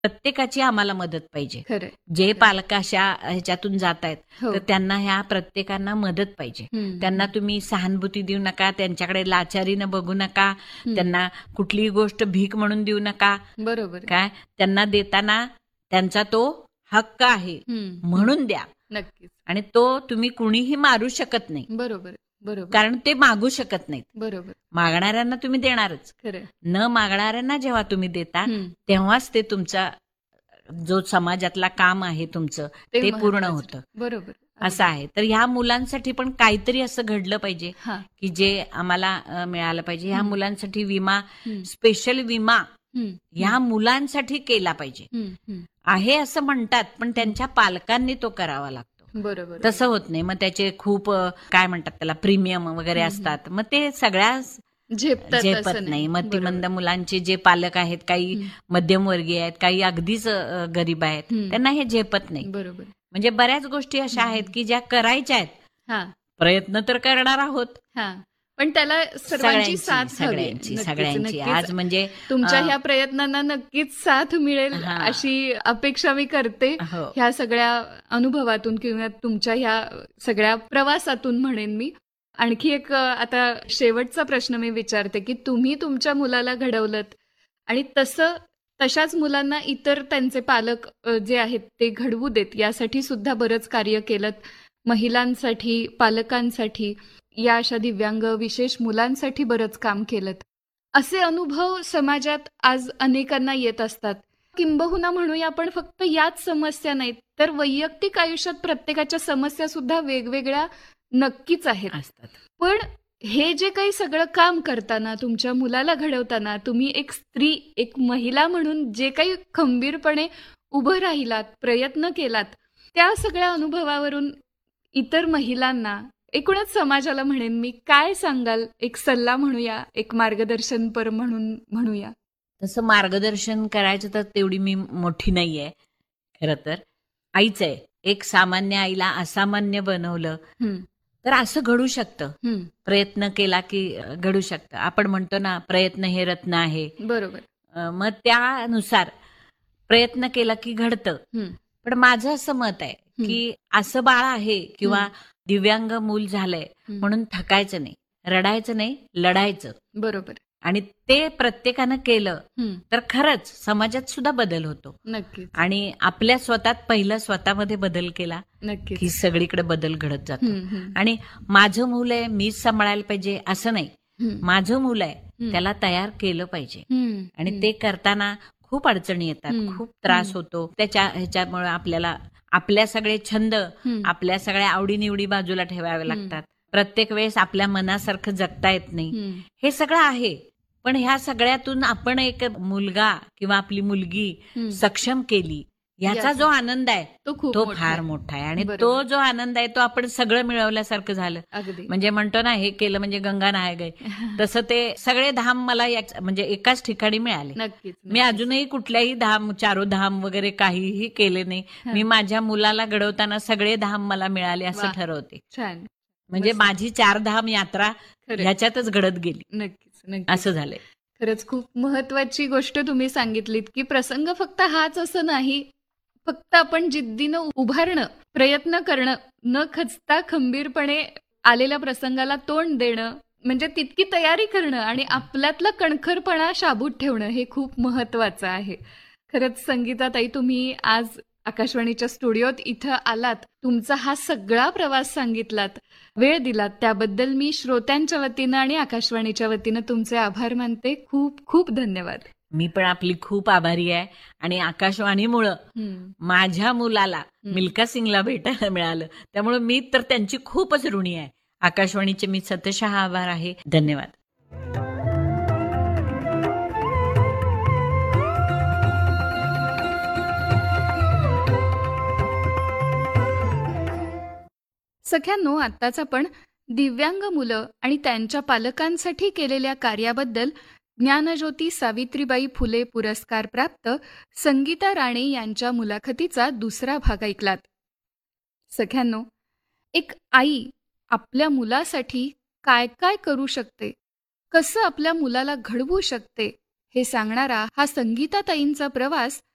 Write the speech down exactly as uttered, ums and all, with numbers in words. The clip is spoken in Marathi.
प्रत्येकाची आम्हाला मदत पाहिजे. खरंय. जे पालक अशा ह्याच्यातून जात आहेत हो. तर त्यांना ह्या प्रत्येकांना मदत पाहिजे. हम्म. त्यांना तुम्ही सहानुभूती देऊ नका, त्यांच्याकडे लाचारीनं बघू नका, हम्म. त्यांना कुठलीही गोष्ट भीक म्हणून देऊ नका. बरोबर आहे. काय त्यांना देताना त्यांचा तो हक्क आहे हम्म. म्हणून द्या. नक्कीच. आणि तो तुम्ही कुणीही मारू शकत नाही, बरोबर आहे. बरोबर कारण ते मागू शकत नाहीत. बरोबर मागणाऱ्यांना तुम्ही देणारच. खरंय. न मागणाऱ्यांना जेव्हा तुम्ही देता हम्म. तेव्हाच ते तुमचा जो समाजातला काम आहे तुमचं ते ते पूर्ण महत्वाचं. होतं. बरोबर असं आहे. तर ह्या मुलांसाठी पण काहीतरी असं घडलं पाहिजे हा की जे आम्हाला अ, मिळालं पाहिजे. ह्या हम्म. मुलांसाठी विमा, हम्म. स्पेशल विमा हम्म. ह्या मुलांसाठी केला पाहिजे. हम्म. हम्म. आहे असं म्हणतात, पण त्यांच्या पालकांनी तो करावा लागतो. बरोबर आहे. तसं होत नाही. मग त्याचे खूप अ, काय म्हणतात त्याला प्रीमियम वगैरे हम्म. असतात. मग ते सगळ्या झेपतात झेपत असं नाही. बरोबर. मतिमंद मुलांचे जे पालक आहेत, काही हम्म. मध्यमवर्गीय आहेत, काही अगदीच अ, गरीब आहेत, हम्म. त्यांना हे झेपत नाही. बरोबर म्हणजे बऱ्याच गोष्टी अशा आहेत की ज्या करायच्या आहेत. हा प्रयत्न तर करणार आहोत. हा पण त्याला सर्वांची सगळ्यांची साथ हवी. सगळ्यांची नक्कीच, सगळ्यांची नक्कीच. आज म्हणजे तुमच्या अ, ह्या प्रयत्नांना नक्कीच साथ मिळेल हा. अशी अपेक्षा मी करते. हो. ह्या सगळ्या अनुभवातून किंवा तुमच्या ह्या सगळ्या प्रवासातून म्हणेन मी. आणखी एक अ, आता शेवटचा प्रश्न मी विचारते की तुम्ही तुमच्या मुलाला घडवलत आणि तसं तशाच मुलांना इतर त्यांचे पालक अ, जे आहेत ते घडवू देत यासाठी सुद्धा बरंच कार्य केलं. महिलांसाठी, पालकांसाठी, या अशा दिव्यांग विशेष मुलांसाठी बरंच काम केलं. असे अनुभव समाजात आज अनेकांना येत असतात. किंबहुना म्हणूया आपण फक्त याच समस्या नाहीत तर वैयक्तिक आयुष्यात प्रत्येकाच्या समस्या सुद्धा वेगवेगळ्या नक्कीच आहेत. असतात. पण हे जे काही सगळं काम करताना, तुमच्या मुलाला घडवताना तुम्ही एक स्त्री, एक महिला म्हणून जे काही खंबीरपणे उभं राहिलात, प्रयत्न केलात, त्या सगळ्या अनुभवावरून इतर महिलांना, एकूणच समाजाला म्हणेन मी, काय सांगाल? एक सल्ला म्हणूया, एक मार्गदर्शनपर म्हणून म्हणूया. तसं मार्गदर्शन करायचं तर तेवढी मी मोठी नाहीये. खरं तर आईच आहे. एक सामान्य आईला असामान्य बनवलं हम्म, तर असं घडू शकतं. हम्म, प्रयत्न केला की अ, घडू शकतं. आपण म्हणतो ना, प्रयत्न हे रत्न आहे. बरोबर. अ, मग त्यानुसार प्रयत्न केला की घडतं. हम्म, पण माझं असं मत आहे की असं बाळ आहे किंवा हम्म. दिव्यांग मूल झालंय हम्म. म्हणून थकायचं नाही, रडायचं नाही, लढायचं. बरोबर. आणि ते प्रत्येकानं केलं हम्म, तर खरंच समाजात सुद्धा बदल होतो. नक्कीच, आणि आपल्या स्वतःत पहिलं स्वतःमध्ये बदल केला की नक्कीच. सगळीकडे बदल घडत जातो. हम्म, हम्म, आणि माझं मूल आहे मीच सांभाळायला पाहिजे असं नाही. हम्म, माझं मूल आहे हम्म. त्याला तयार केलं पाहिजे. हम्म, आणि हम्म. ते करताना खूप अडचणी येतात, हम्म. खूप त्रास हम्म. होतो. त्याच्या ह्याच्यामुळे आपल्याला आपल्या सगळे छंद, हम्म. आपल्या सगळ्या आवडीनिवडी बाजूला ठेवावे हम्म. लागतात. प्रत्येक वेळेस आपल्या मनासारखं जगता येत नाही. हम्म. हे सगळं आहे. पण ह्या सगळ्यातून आपण एक मुलगा किंवा आपली मुलगी हम्म. सक्षम केली, याचा याचा- जो आनंद आहे तो खूप तो मोठा फार आहे. मोठा आहे. आणि बरोबर. तो जो आनंद आहे तो आपण सगळं मिळवल्यासारखं झालं. अगदी. म्हणजे म्हणतो ना, हे केलं म्हणजे गंगा नहाय गई, तसं ते सगळे धाम मला याच- म्हणजे एकाच ठिकाणी मिळाले. नक्कीच, मी नक्कीच. अजूनही कुठल्याही धाम, चारो धाम वगैरे काहीही केले नाही. हा. मी माझ्या मुलाला घडवताना सगळे धाम मला मिळाले असं वा. ठरवते. छान. म्हणजे मस्त. माझी चार धाम यात्रा खरंय. ह्याच्यातच घडत गेली, नक्कीच, नक्कीच. असं झालंय. खरंच खूप महत्वाची गोष्ट तुम्ही सांगितलीत की प्रसंग फक्त हाच असं नाही, फक्त आपण जिद्दीनं उभारणं, प्रयत्न करणं, न खचता खंबीरपणे आलेल्या प्रसंगाला तोंड देणं, म्हणजे तितकी तयारी करणं आणि आपल्यातला कणखरपणा शाबूत ठेवणं हे खूप महत्वाचं आहे. खरंच संगीताताई, तुम्ही आज आकाशवाणीच्या स्टुडिओत इथं आलात, तुमचा हा सगळा प्रवास सांगितलात, वेळ दिलात, त्याबद्दल मी श्रोत्यांच्या वतीनं आणि आकाशवाणीच्या वतीनं तुमचे आभार मानते. खूप खूप धन्यवाद. मी पण आपली खूप आभारी आहे. आणि आकाशवाणीमुळं हम्म. माझ्या मुलाला मिल्खा सिंगला भेटायला मिळालं, त्यामुळे मी तर त्यांची खूपच ऋणी आहे. आकाशवाणीचे मी सतशः आभार आहे. धन्यवाद. सख्यांनो, आत्ताच आपण दिव्यांग मुलं आणि त्यांच्या पालकांसाठी केलेल्या कार्याबद्दल ज्ञानज्योती सावित्रीबाई फुले पुरस्कार प्राप्त संगीता राणे यांच्या मुलाखतीचा दुसरा भाग ऐकलात. सख्यांनो, एक आई आपल्या मुलासाठी काय काय करू शकते, कसं आपल्या मुलाला घडवू शकते, हे सांगणारा हा संगीताताईंचा प्रवास